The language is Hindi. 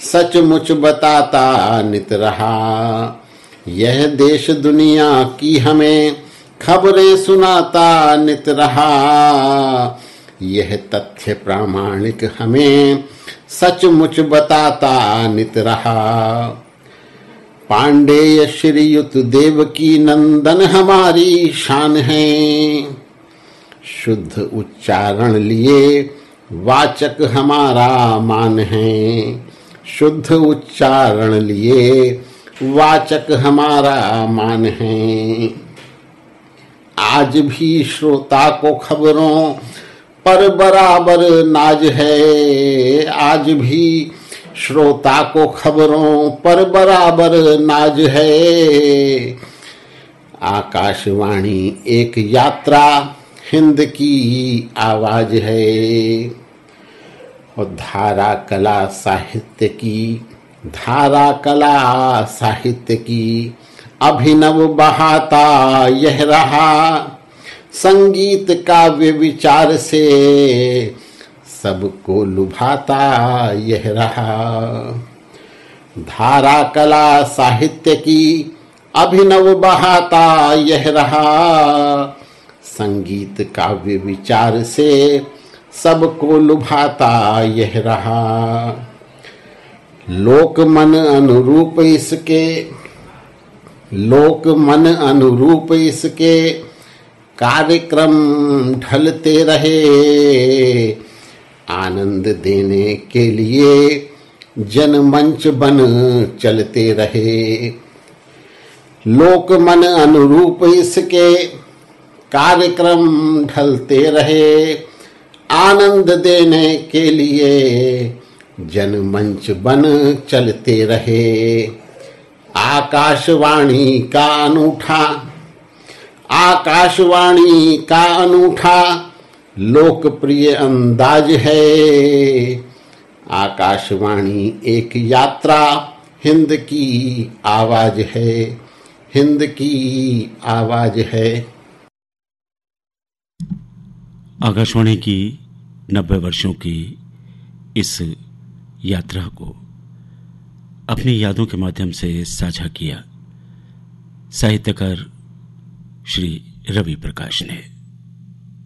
सचमुच बताता नित रहा। यह देश दुनिया की हमें खबरें सुनाता नित रहा। यह तथ्य प्रामाणिक हमें सचमुच बताता नित रहा। पांडेय श्रीयुत देवकी नंदन हमारी शान है। शुद्ध उच्चारण लिए वाचक हमारा मान है। शुद्ध उच्चारण लिए वाचक हमारा मान है। आज भी श्रोता को खबरों पर बराबर नाज है। आज भी श्रोता को खबरों पर बराबर नाज है। आकाशवाणी एक यात्रा हिंद की आवाज है। और धारा कला साहित्य की अभिनव बहाता यह रहा। संगीत काव्य विचार से सबको लुभाता यह रहा। धारा कला साहित्य की अभिनव बहाता यह रहा। संगीत काव्य विचार से सबको लुभाता यह रहा। लोक मन अनुरूप इसके कार्यक्रम ढलते रहे। आनंद देने के लिए जनमंच बन चलते रहे। लोक मन अनुरूप इसके कार्यक्रम ढलते रहे। आनंद देने के लिए जनमंच बन चलते रहे। आकाशवाणी का अनूठा लोकप्रिय अंदाज है। आकाशवाणी एक यात्रा हिंद की आवाज है। हिंद की आवाज है। आकाशवाणी की 90 वर्षों की इस यात्रा को अपनी यादों के माध्यम से साझा किया साहित्यकार श्री रवि प्रकाश ने।